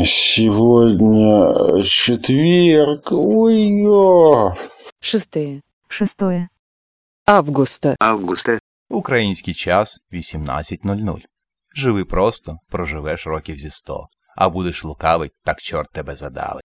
Сегодня четверг. Ой-ё! 6 августа. Український час 18:00. Живи просто, проживеш років зі 100. А будеш лукавить, так чорт тебе задавить.